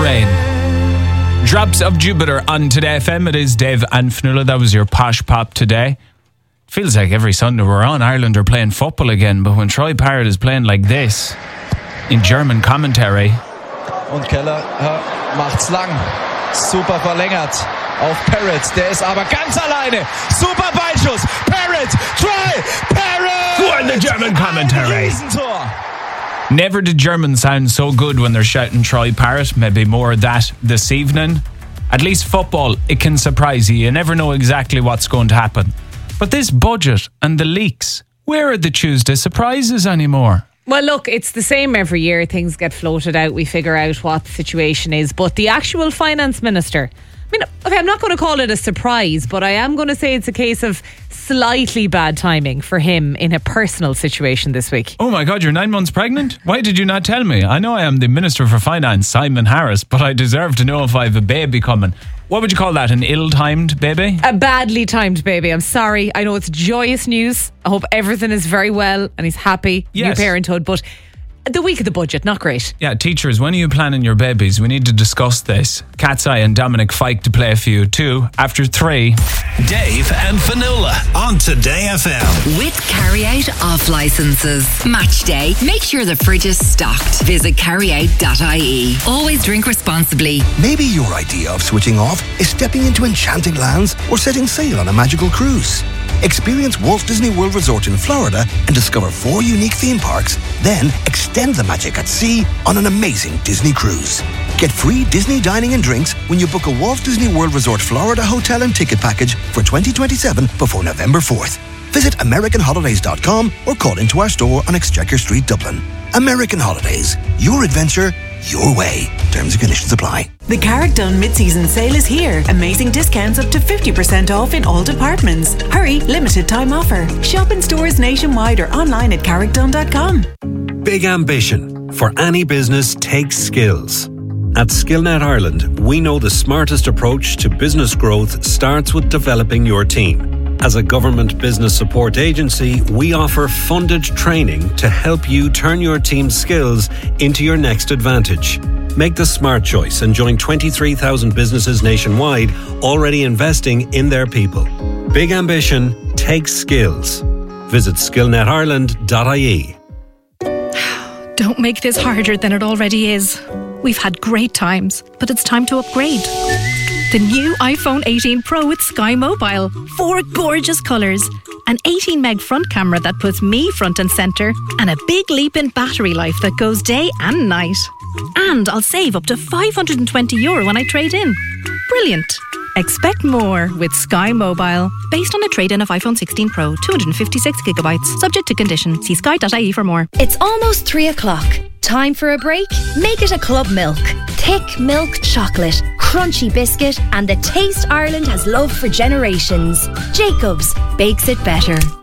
Rain. Drops of Jupiter on Today FM. It is Dave and Fionnuala. That was your posh pop today. Feels like every Sunday we're on, Ireland are playing football again, but when Troy Parrott is playing like this in German commentary. Und Keller macht's lang. Super verlängert auf Parrott. Der ist aber ganz alleine. Super Ballschuss. Parrott, Troy Parrott. Go on the German commentary. Riesentor. Never did Germans sound so good when they're shouting Troy Parrott. Maybe more of that this evening. At least football, it can surprise you. You never know exactly what's going to happen. But this budget and the leaks, where are the Tuesday surprises anymore? Well, look, it's the same every year. Things get floated out. We figure out what the situation is. But the actual finance minister, I mean, okay, I'm not going to call it a surprise, but I am going to say it's a case of slightly bad timing for him in a personal situation this week. Oh my God, you're 9 months pregnant? Why did you not tell me? I know I am the Minister for Finance, Simon Harris, but I deserve to know if I have a baby coming. What would you call that, an ill-timed baby? A badly timed baby. I'm sorry. I know it's joyous news. I hope everything is very well and he's happy. Yes. New parenthood, but the week of the budget, not great. Yeah, teachers, when are you planning your babies? We need to discuss this. Cat's Eye and Dominic Fike to play for you too. After 3. Dave and Fionnuala on Today FM. With carry-out off licenses. Match day. Make sure the fridge is stocked. Visit carryout.ie. Always drink responsibly. Maybe your idea of switching off is stepping into enchanting lands or setting sail on a magical cruise. Experience Walt Disney World Resort in Florida and discover 4 unique theme parks. Then extend the magic at sea on an amazing Disney cruise. Get free Disney dining and drinks when you book a Walt Disney World Resort Florida hotel and ticket package for 2027 before November 4th. Visit AmericanHolidays.com or call into our store on Exchequer Street, Dublin. American Holidays. Your adventure, your way. Terms and conditions apply. The Carrickdon mid-season sale is here. Amazing discounts up to 50% off in all departments. Hurry, limited time offer. Shop in stores nationwide or online at carrickdon.com. Big ambition for any business takes skills. At Skillnet Ireland, we know the smartest approach to business growth starts with developing your team. As a government business support agency, we offer funded training to help you turn your team's skills into your next advantage. Make the smart choice and join 23,000 businesses nationwide already investing in their people. Big ambition takes skills. Visit skillnetireland.ie. Don't make this harder than it already is. We've had great times, but it's time to upgrade. The new iPhone 18 Pro with Sky Mobile. 4 gorgeous colours. An 18 meg front camera that puts me front and centre. And a big leap in battery life that goes day and night. And I'll save up to €520 when I trade in. Brilliant. Expect more with Sky Mobile. Based on a trade-in of iPhone 16 Pro, 256GB. Subject to condition. See sky.ie for more. It's almost 3 o'clock. Time for a break? Make it a Club Milk. Thick milk chocolate, crunchy biscuit, and the taste Ireland has loved for generations. Jacobs bakes it better.